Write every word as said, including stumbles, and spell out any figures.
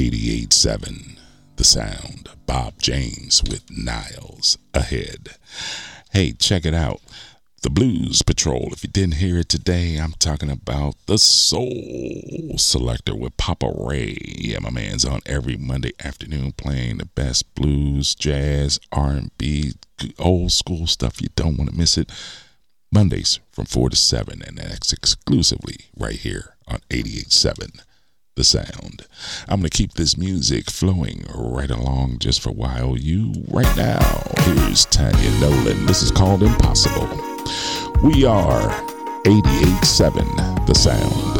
eighty-eight seven, The Sound. Bob James with Niles Ahead. Hey, check it out. The Blues Patrol. If you didn't hear it today, I'm talking about the Soul Selector with Papa Ray. Yeah, my man's on every Monday afternoon playing the best blues, jazz, R and B, old school stuff. You don't want to miss it. Mondays from four to seven, and that's exclusively right here on eighty-eight seven, The Sound. I'm going to keep this music flowing right along just for a while. You right now, here's Tanya Nolan. This is called Impossible. We are eighty-eight seven, The Sound.